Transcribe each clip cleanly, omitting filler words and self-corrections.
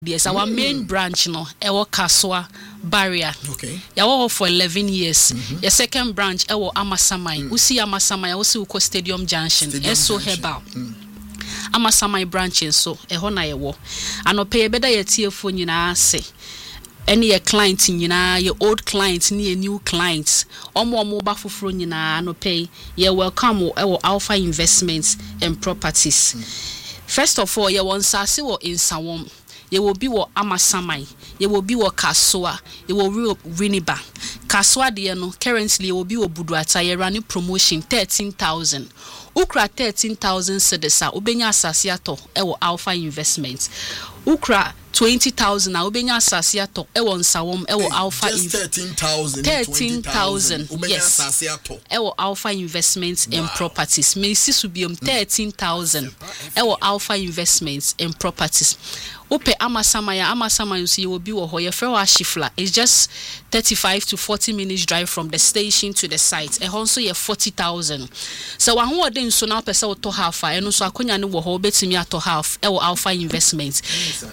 Yes, our main branch no ewo Kaswa Barrier. Okay. Yawo for 11 years. Your second branch ewo Amasamai. Usi Amasamai usi uko Stadium Junction. Eso Herbal. Amasamai branch so eho na yewo. Anope beda ye tiefo nyina ase. Any your client nyina, your old clients ni your new clients. Omo ba fufuro nyina anope ye welcome ewo Alpha Investments and Properties. First of all, ye won sase wo insawom. You will be what Amasamai, you will be what Kaswa, you will be Riniba. Kaswa no currently you will be what Buduata, you running promotion 13,000. Ukra 13,000 sedesa, Ubenya Sasiato, Ewo Alpha Investments. Ukra 20,000, Ubenya Sasiato, Ewo Nsawom, Ewo Alpha Investments. 13,000. 13,000. Yes. Sasiato. Ewo Alpha Investments and Properties. Ministry Subium 13,000. Ewo Alpha Investments and Properties. Ope Amasamaya you will be Hoya Frewa Shifla. It's just 35 to 40 minutes drive from the station to the site. And also 40,000. So one who are then so now person to half and also Akonya no wo betimi ato half Alpha Investments.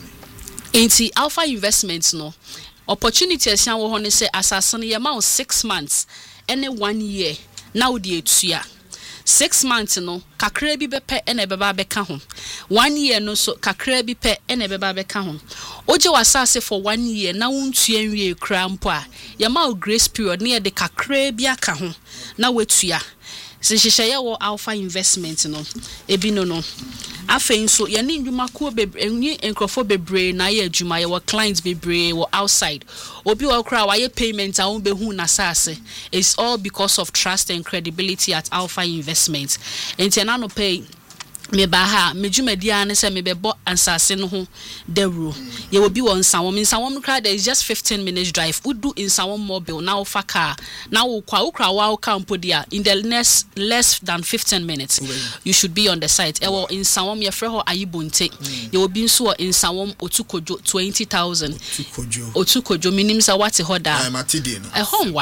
Inti Alpha Investments no opportunity asian wo ho ne say asase no ye ma 6 months and 1 year. Now the etua 6 months no kakra bi bepe ene beba beka ho 1 year no so kakra bi pe ene beba beka ho oje wasase for 1 year na wontua nwie kra mpo a ye ma grace period na ye de kakra bi aka ho na wetua se hihye wo Alpha Investment no ebi no afen so ye ni ndwuma ko enyi enkrofo bebre na ye adwuma ye wo clients bebre wo outside obi wo kra wa ye payment a won behu na sase. It's all because of trust and credibility at Alpha Investments. Enti na no pay me ba ha medwumadi an se me bebo ansase no ho dawro ye will be won Nsawom kra there is just 15 minutes drive udu Nsawom mobile now fa car now ukra wa campo dia in the less than 15 minutes you should be on the site e wo Nsawom ye frɛ ho Ayibonte ye will be nso Nsawom Otukojo 20,000 Otukojo minim sa what ho da e honwa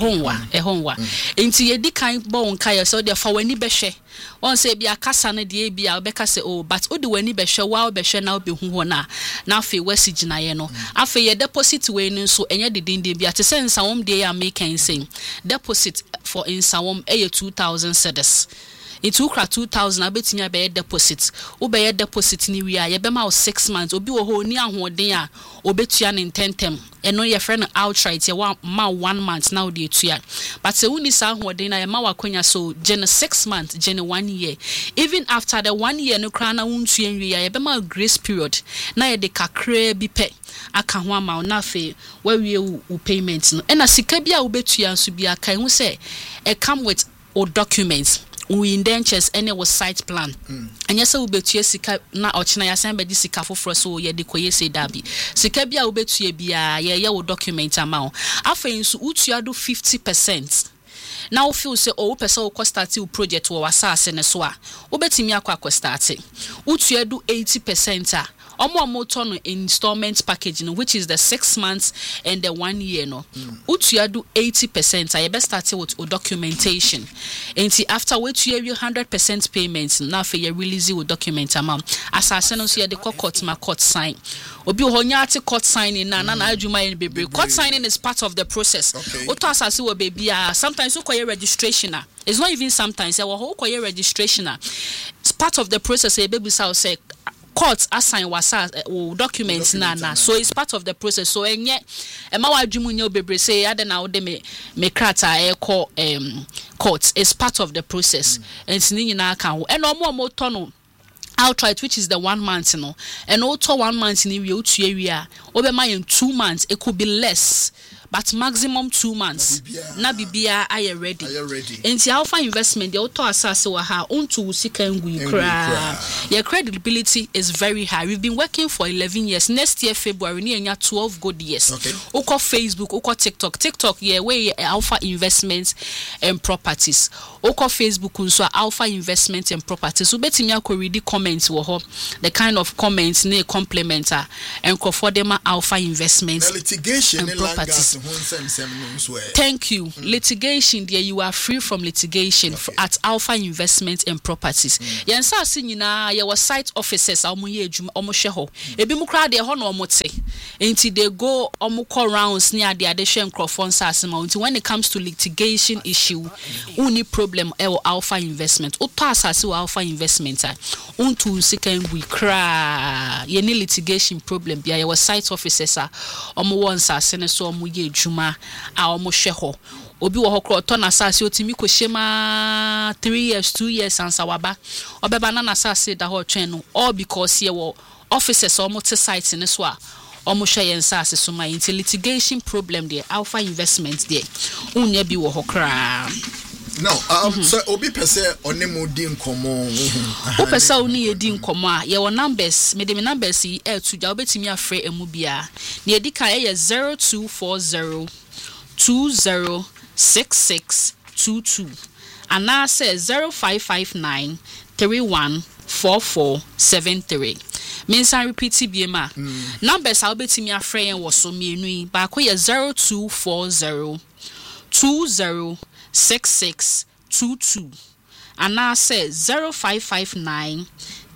enti ye di kan bo nka ye so there for wani behwe won say bia kasa na de bia obeka say oh but odi wani behwe wa behwe na obehu ho na afi wasi ginaye no afi ye deposit we ni so enye didinde bia te say Nsawom de ya make say deposit for Nsawom 2,000 cedis. It's ukra 2,000 abetinya be deposit. Ube deposit ni wi a ye be ma 6 months. Obi wo ho ni ahoden a obetua ne tentem. Eno ye friend outright ye wa ma 1 month now de etua. But se uni sa ahoden na ye ma wakonya so gene 6 months, gene 1 year. Even after the 1 year no kra na wontua nwi a ye be ma grace period. Na ye de kakra bi pe aka ho ama na fe wa wie u payment no. Ena sika bi a obetua so bi aka hu se e come with o documents. We indentures any was site plan. And yes, we bet you sika na ochina yasan be sika for so ye de koye say dabi. Sika bia ubetu ye bia ye wo document amount. Afen so utua do 50%. Now feel say oh person will start your project or asase ne so a obetimi akwa start. Utua do 80%. Omo no installment package no which is the 6 months and the 1 year no utua do 80%. I best start with documentation and after which you 100% payments now for you release with document amount asase no so you the court sign obi ho nya court signing na adwuma yen bebre court signing is part of the process oto asase wo baby sometimes you call registration it's not even sometimes you call registration it's part of the process e baby say court assign wasa documents na so it's part of the process so enye ema wadwumu nya obebre say ade na wode me krata e call court is part of the process and ni nyina ka ho eno omo to no outright which is the 1 month no and also 1 month ni we otua wi a obema yen 2 months it could be less but maximum 2 months na bibia are ready enti Alpha Investment the auto asase wa ha onto sika ngu kra your credibility is very high. We've been working for 11 years. Next year February ni enya 12 good years. Oko Facebook, oko TikTok yeah we Alpha Investments and Properties. Oko Facebook nso Alpha Investments and Properties. Ubetimi akọ read comments wo ho the kind of comments ne complementer and for them Alpha Investments litigation and Properties. Thank you. Litigation, there you are free from litigation at Alpha Investment and Properties. Yansa sinyina ye was site officers amuye adwuma omhwe ebi mu kra de ho na omote enti they go omukọ rounds near the addition microphones asema until when it comes to litigation issue only problem Alpha Investment uto asase Alpha Investment unto second we cry ye ni litigation problem bia ye was site officers omo won asase ne so omuye adwuma omohwe ho obi wo hokro to na asase otimi kohyema 3 years 2 years ansa waba obeba na asase da ho twen no all because ye wo officers omote site ne so a omohwe yen asase so ma into litigation problem there Alpha Investment there unya bi wo hokra no so obi pese onemu di nkomo o pese oni edi nkomo a ye wo numbers me de me numbers yi etuja obetimi afre emu bia na edi kan ye 0240 206622 and now says 0559 314473. Means I repeat BMA. Numbers I'll be to me a friend was so me ba ko ye 0240 206622 and now says 0559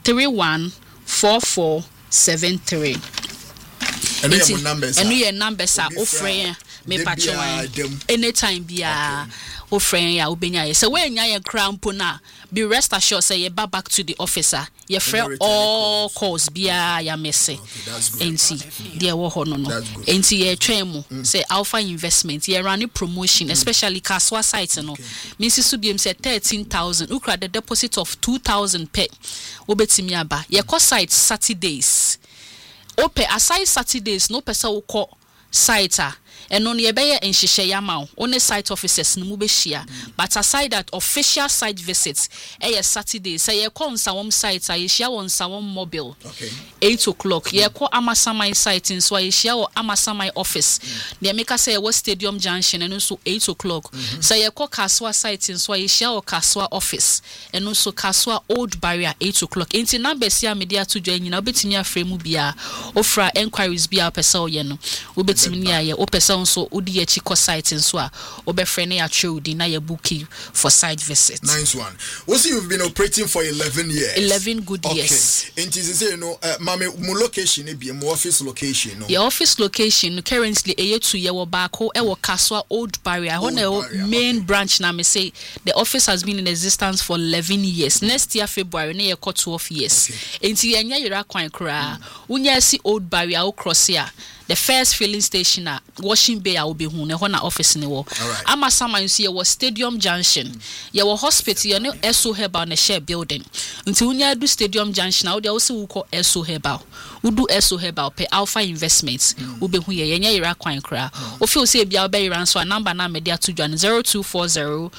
314473. And your numbers are offering me patchwan anytime bia o friend ya obenya so when ya crampo na be rest assured say you back to the officer your friend all calls bia ya messy enti there wo ho no enti ye twemu say Alpha Investment ye run promotion especially Kaswa site no Mrs. Subiem say 13,000 ukra the deposit of 2,000 per obetimi aba ye ko site Saturdays ope aside Saturdays no pesa wo ko site and on ye beye enhihye yama on site officers no mu be hia but aside that official site visits Saturday say ye call nsawom site ye hia won nsawom mobile 8 o'clock ye call Amasamai site in so ye hia wo Amasamai office the make say ye Stadium Junction and so 8 o'clock say ye call Kaswa site in so ye hia wo Kaswa office and also Kaswa Old Barrier 8 o'clock enti numbers ya media to join nyina obetimi afremu bia ofra enquiries bia pesa oye no obetimi nia ye opesa so odi echi ko site nso a obefrene ya trudi na ye booking for site visit. Nice one. What you've been operating for 11 years. 11 good years. And it is mama mu location e be mu office location no. Your office location currently eyetu ye wo baako e wo Kaswa Old Barrier. Ho main branch na me say the office has been in existence for 11 years. Next year February na ye ko 12 years. Enti ye nya yira kwan kra. Unya si Old Barrier o cross here. The first filling station Washing Bay will be hune hona office ni wo. Amasama you see ye was Stadium Junction. Ye wo hospital ye no Eso Herbal na share building. Until unya do Stadium Junction now they also call Eso Herbal. Udu Eso Herbal pe Alpha Investments. Ube hu ye nya yira kwan kra. Ofi o say bia obe yira so number na media to join 0240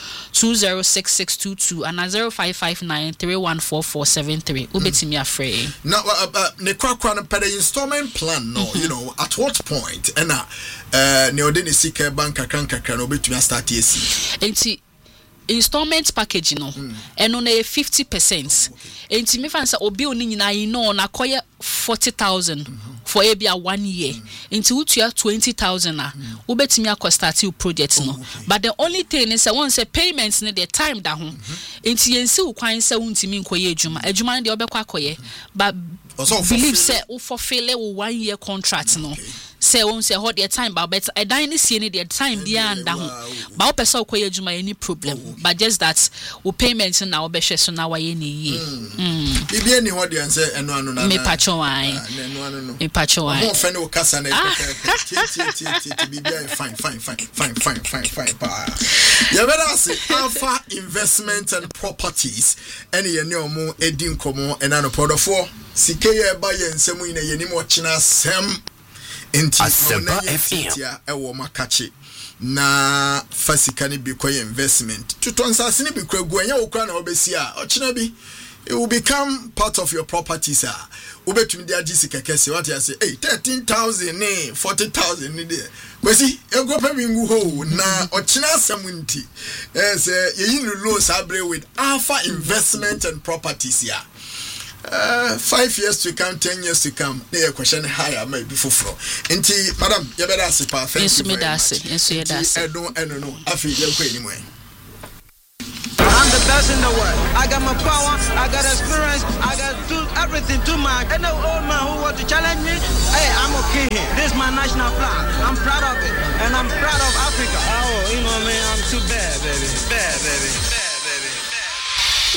206622 and 0559 314473. Ubetimi afre. Now ne kwa no per installment plan no you know at what point and ne odeni sika bank kakra no betumi start esi enti installment package no eno na 50% enti me fansa obi oni nyina yi no na koye 40,000 for a 1 year enti utua 20,000 na ubetimi akostart your project no but the only thing is once a payments ne the time da ho enti yensi ukwan se untimi nkoye adwuma de obekwa koye but believe say u fulfill a 1 year contract no say won say hold their time but a dine see any their time bia and down but person koye adwuma any problem but just that we payment na obehwe so na waye ni yi bibi any hold the answer eno anu na me pacho wan me pacho wan mo fe ne okasa na bibi fine you better say Alpha Investment and Properties any ye ne omo edi nkomo enano podofo sike ye ba ye nsemu ina ye ni mo china sem enti Asempa FM ewo makachi na fasika ni bi koye investment tutonsa ni bi kwagu anya okra na obesi a ochina bi it will become part of your properties ubetumi dia jisika kese what you say 13,000 ne 40,000 ne there kwesi ego pa mingu ho na ochina samunti say ye yin loans abre with Alpha Investment and Properties 5 years to come, 10 years to come. They question higher, maybe for floor. Inti, madam, you better say, thank you very much. I don't know. I feel you anyway. I'm the best in the world. I got my power, I got experience, I got everything too much. And the old man who want to challenge me, hey, I'm okay here. This is my national flag. I'm proud of it. And I'm proud of Africa. Oh, you know, man, I'm too bad, baby. Bad, baby.